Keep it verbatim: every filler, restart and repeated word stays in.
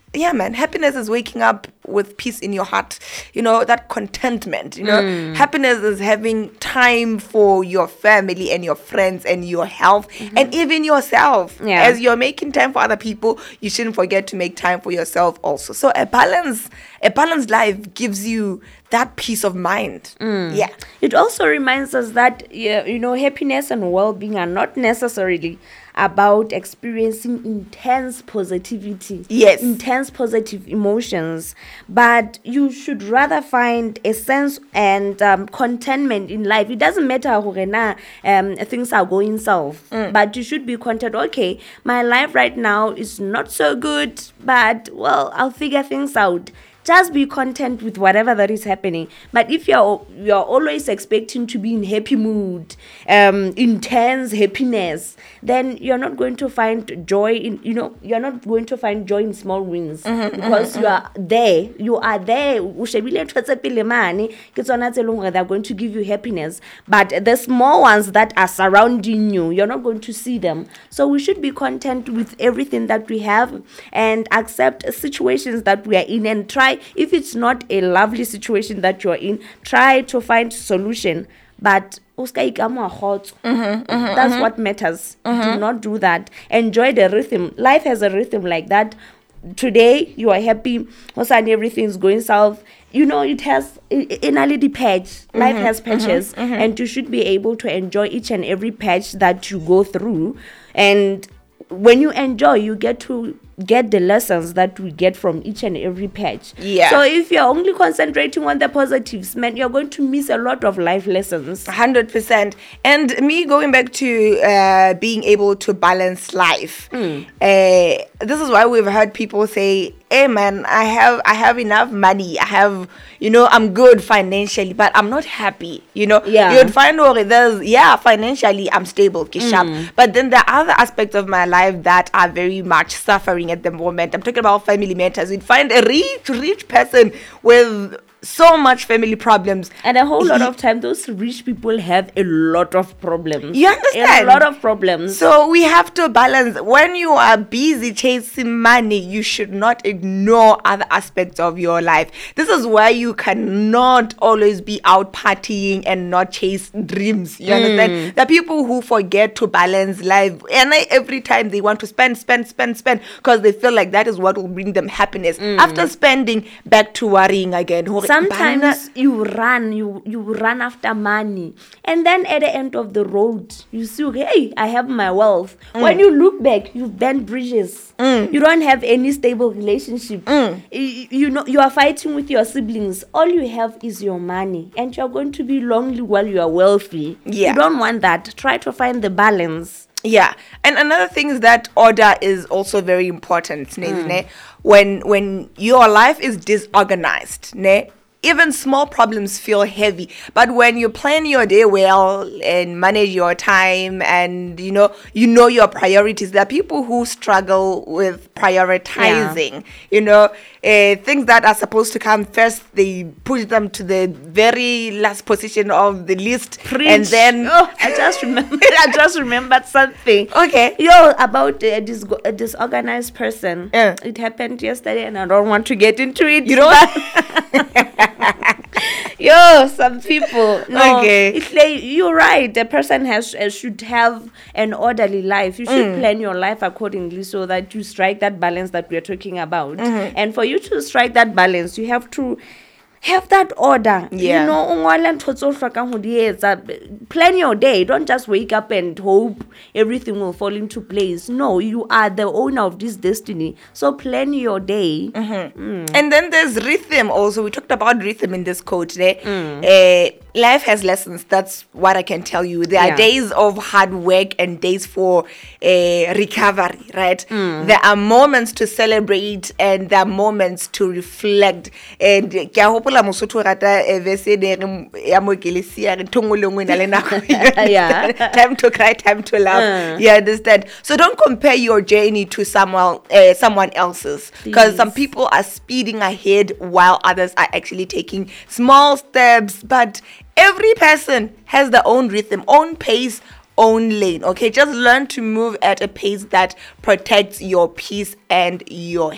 yeah, man, happiness is waking up with peace in your heart, you know, that contentment, you know. Mm. Happiness is having time for your family and your friends and your health mm-hmm. and even yourself. Yeah. As you're making time for other people, you shouldn't forget to make time for yourself also. So a balance, a balanced life gives you that peace of mind. Mm. Yeah. It also reminds us that, you know, happiness and well-being are not necessarily about experiencing intense positivity, yes, intense positive emotions, but you should rather find a sense and um, contentment in life. It doesn't matter how um, things are going south, mm. but you should be content. Okay, my life right now is not so good, but well, I'll figure things out. Just be content with whatever that is happening. But if you're you're always expecting to be in happy mood, um, intense happiness, then you're not going to find joy in, you know, you're not going to find joy in small wins mm-hmm, because mm-hmm. you are there. You are there. They're going to give you happiness. But the small ones that are surrounding you, you're not going to see them. So we should be content with everything that we have and accept situations that we are in and try. If it's not a lovely situation that you're in, try to find solution. But mm-hmm, mm-hmm, that's mm-hmm. what matters. Mm-hmm. Do not do that. Enjoy the rhythm. Life has a rhythm like that. Today you are happy, all of a sudden everything's going south. You know, it has an already patch. Life mm-hmm, has patches, mm-hmm, mm-hmm. and you should be able to enjoy each and every patch that you go through. And when you enjoy, you get to get the lessons that we get from each and every patch. Yeah. So if you're only concentrating on the positives, man, you're going to miss a lot of life lessons. one hundred percent. And me going back to uh, being able to balance life. Mm. Uh, this is why we've heard people say, hey man, I have I have enough money. I have, you know, I'm good financially, but I'm not happy. You know, yeah. You'd find okay, there's yeah, financially I'm stable, mm. but then there are other aspects of my life that are very much suffering at the moment. I'm talking about family matters. We'd find a rich, rich person with so much family problems, and a whole lot of time those rich people have a lot of problems. You understand? A lot of problems. So we have to balance. When you are busy chasing money, you should not ignore other aspects of your life. This is why you cannot always be out partying and not chase dreams. You mm. understand? The people who forget to balance life, and every time they want to spend, spend, spend, spend, because they feel like that is what will bring them happiness. Mm. After spending, back to worrying again. Sometimes you run, you, you run after money. And then at the end of the road, you see, hey, I have my wealth. Mm. When you look back, you've burned bridges. Mm. You don't have any stable relationship. Mm. You, you know, you are fighting with your siblings. All you have is your money. And you're going to be lonely while you are wealthy. Yeah. You don't want that. Try to find the balance. Yeah. And another thing is that order is also very important. Mm. Ne? When, when your life is disorganized, ne? Even small problems feel heavy. But when you plan your day well and manage your time and, you know, you know your priorities, there are people who struggle with prioritizing, yeah. you know, uh, things that are supposed to come first, they push them to the very last position of the list. Preach. And then... Oh, I just remembered, I just remembered something. Okay. Yo, about uh, this a disorganized person. Yeah. It happened yesterday and I don't want to get into it. You know Yo, some people. No, okay. It's like, you're right. The person has uh, should have an orderly life. You should mm. plan your life accordingly so that you strike that balance that we're talking about. Mm-hmm. And for you to strike that balance, you have to have that order. Yeah. You know, plan your day. Don't just wake up and hope everything will fall into place. No, you are the owner of this destiny. So plan your day. Mm-hmm. Mm. And then there's rhythm also. We talked about rhythm in this quote today. Mm. Uh, life has lessons. That's what I can tell you. There yeah. are days of hard work and days for uh, recovery, right? Mm. There are moments to celebrate and there are moments to reflect. And yeah. Time to cry, time to laugh. Uh. You understand? So don't compare your journey to someone uh, someone else's, because some people are speeding ahead while others are actually taking small steps. But every person has their own rhythm, own pace, own lane. Okay, just learn to move at a pace that protects your peace and your